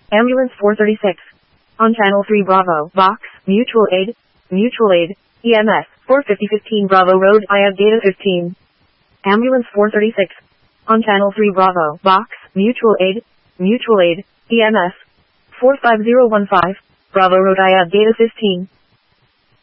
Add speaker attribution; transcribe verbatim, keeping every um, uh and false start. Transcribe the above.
Speaker 1: Ambulance four thirty-six. On Channel three Bravo, Box, Mutual Aid, Mutual Aid, E M S, four fifty fifteen Bravo Road, I have data fifteen. Ambulance four thirty-six. On Channel three Bravo, Box, Mutual Aid, Mutual Aid, E M S, four five zero one five, Bravo Road, I have data fifteen.